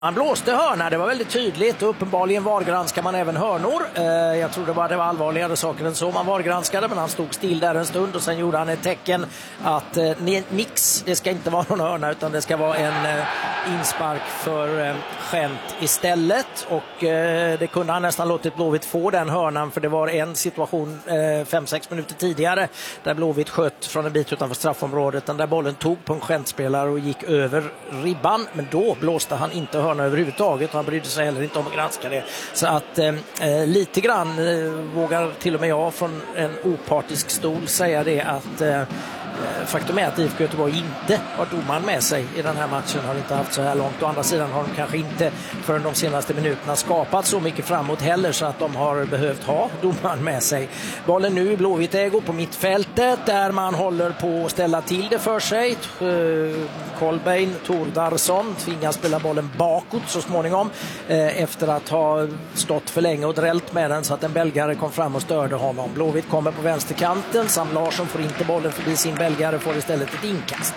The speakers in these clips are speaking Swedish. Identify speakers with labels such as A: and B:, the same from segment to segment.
A: Han blåste hörna, det var väldigt tydligt och uppenbarligen vargranskar man även hörnor. Jag tror det var allvarligare saker än så man vargranskade, men han stod still där en stund och sen gjorde han ett tecken att nix, det ska inte vara någon hörna utan det ska vara en inspark för Gent istället, och det kunde han nästan låtit Blåvitt få den hörnan, för det var en situation 5-6 minuter tidigare där Blåvitt sköt från en bit utanför straffområdet, den där bollen tog på en Gent-spelare och gick över ribban, men då blåste han inte hörna överhuvudtaget och han brydde sig heller inte om att granska det. Så att lite grann vågar till och med jag från en opartisk stol säga det att faktum är att IFK Göteborg inte har domaren med sig i den här matchen, har inte haft så här långt. Å andra sidan har de kanske inte förrän de senaste minuterna skapat så mycket framåt heller så att de har behövt ha domaren med sig. Bollen nu i Blåvitt ägo på mittfältet där man håller på att ställa till det för sig. Kolbeinn Thordarson tvingas spela bollen bakåt så småningom efter att ha stått för länge och drällt med den så att en belgare kom fram och störde honom. Blåvitt kommer på vänsterkanten, Sam Larsson får inte bollen förbi sin belgare, får istället ett inkast.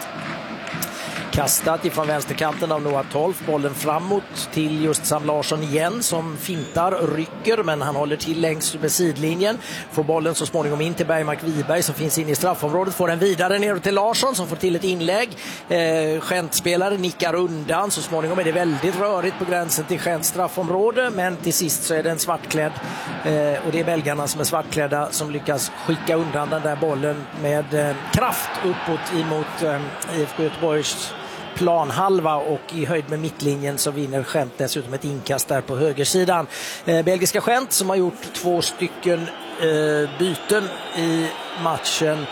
A: Kastat ifrån vänsterkanten av Noah Tolf, bollen framåt till just Sam Larsson igen som fintar, rycker, men han håller till längs med sidlinjen. Får bollen så småningom in till Bergmark Wiberg som finns inne i straffområdet, får den vidare ner till Larsson som får till ett inlägg. Gent-spelare nickar undan, så småningom är det väldigt rörigt på gränsen till Gents straffområde, men till sist så är det en svartklädd och det är belgarna som är svartklädda som lyckas skicka undan den där bollen med kraft uppåt emot IFK Göteborgs planhalva, och i höjd med mittlinjen så vinner Gent dessutom ett inkast där på högersidan. Belgiska Gent som har gjort 2 stycken byten i matchen,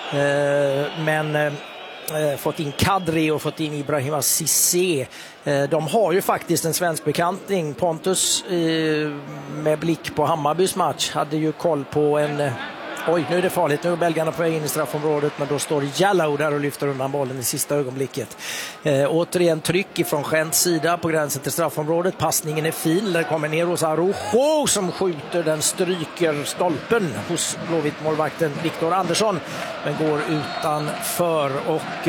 A: men fått in Kadri och fått in Ibrahima Cissé. De har ju faktiskt en svensk bekanting. Pontus med blick på Hammarbys match hade ju koll på en... Oj, nu är det farligt. Nu är belgarna på väg in i straffområdet, men då står Jallow där och lyfter undan bollen i sista ögonblicket. Återigen tryck ifrån Gents sida på gränsen till straffområdet. Passningen är fin. Där kommer ner hos Araujo som skjuter. Den stryker stolpen hos Blåvitt-målvakten Viktor Andersson, men går utanför. Och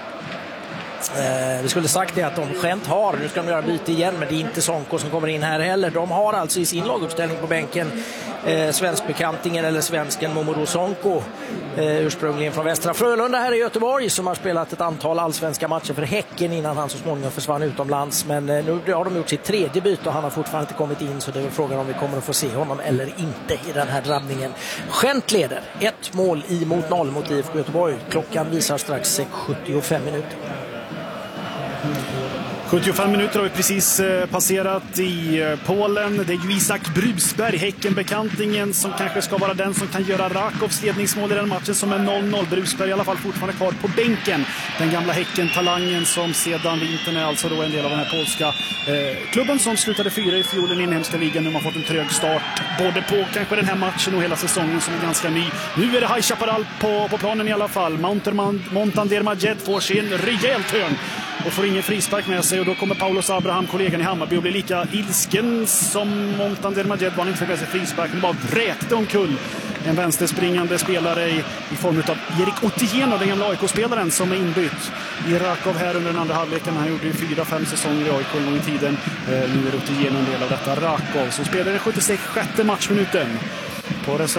A: vi skulle sagt det att om Gent har, nu ska de göra byte igen, men det är inte Sonko som kommer in här heller. De har alltså i sin laguppställning på bänken svenskbekantingen eller svensken Momodou Sonko, ursprungligen från Västra Frölunda här i Göteborg, som har spelat ett antal allsvenska matcher för Häcken innan han så småningom försvann utomlands. Men nu har de gjort sitt 3:e byte och han har fortfarande inte kommit in, så det är väl frågan om vi kommer att få se honom eller inte i den här drabbningen. Gent leder 1 mål mot 0 mot IFK Göteborg. Klockan visar strax 75 minuter.
B: 75 minuter har vi precis passerat i Polen. Det är ju Isak Brusberg, Häckenbekantingen, som kanske ska vara den som kan göra Rakovs ledningsmål i den matchen som är 0-0. Brusberg i alla fall fortfarande kvar på bänken. Den gamla Häcken-talangen som sedan vintern är alltså då en del av den här polska klubben som slutade 4 i fjol i den inhemska ligan. Nu har man fått en trög start både på kanske den här matchen och hela säsongen som är ganska ny. Nu är det High Chaparral på planen i alla fall. Montander Majed får sin rejält hörn och får ingen frispark med sig, och då kommer Paulos Abraham, kollegan i Hammarby, och blir lika ilsken som Montander Majed. Var han inte fick med sig frispark, men bara vräkte omkull en vänsterspringande spelare i form av Erik Otieno, den gamla AIK-spelaren som är inbytt i Rakov här under den andra halvleken. Han gjorde ju 4-5 säsonger i AIK en gång i tiden. Nu är Otieno en del av detta Rakov som spelar den 76:e matchminuten på